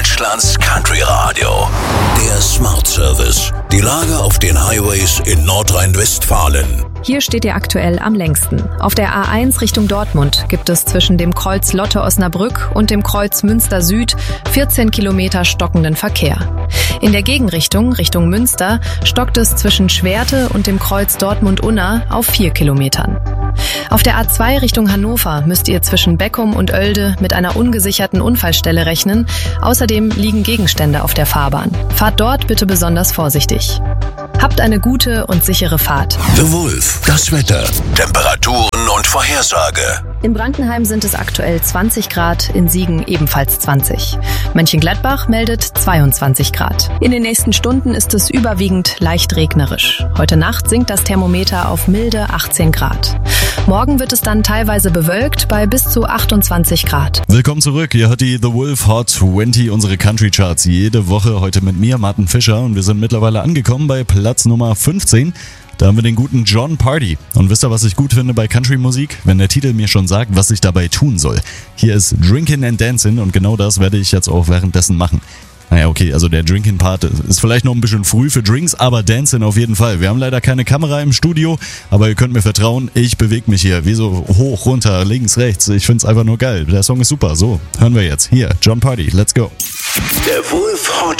Deutschlands Country Radio. Der Smart Service. Die Lage auf den Highways in Nordrhein-Westfalen. Hier steht ihr aktuell am längsten. Auf der A1 Richtung Dortmund gibt es zwischen dem Kreuz Lotte-Osnabrück und dem Kreuz Münster Süd 14 Kilometer stockenden Verkehr. In der Gegenrichtung, Richtung Münster, stockt es zwischen Schwerte und dem Kreuz Dortmund-Unna auf 4 Kilometern. Auf der A2 Richtung Hannover müsst ihr zwischen Beckum und Oelde mit einer ungesicherten Unfallstelle rechnen. Außerdem liegen Gegenstände auf der Fahrbahn. Fahrt dort bitte besonders vorsichtig. Habt eine gute und sichere Fahrt. The Wolf, das Wetter, Temperaturen und Vorhersage. In Brankenheim sind es aktuell 20 Grad, in Siegen ebenfalls 20. Mönchengladbach meldet 22 Grad. In den nächsten Stunden ist es überwiegend leicht regnerisch. Heute Nacht sinkt das Thermometer auf milde 18 Grad. Morgen wird es dann teilweise bewölkt bei bis zu 28 Grad. Willkommen zurück. Ihr hört die The Wolf Hot 20, unsere Country Charts. Jede Woche heute mit mir, Martin Fischer. Und wir sind mittlerweile angekommen bei Platz Nummer 15. Da haben wir den guten Jon Pardi. Und wisst ihr, was ich gut finde bei Country-Musik? Wenn der Titel mir schon sagt, was ich dabei tun soll. Hier ist Drinkin' and Dancin' und genau das werde ich jetzt auch währenddessen machen. Naja, okay, also der Drinking-Part ist vielleicht noch ein bisschen früh für Drinks, aber Dancing auf jeden Fall. Wir haben leider keine Kamera im Studio, aber ihr könnt mir vertrauen, ich bewege mich hier wie so hoch, runter, links, rechts. Ich find's einfach nur geil. Der Song ist super. So, hören wir jetzt. Hier, Jon Pardi, let's go. Der Wolf Hot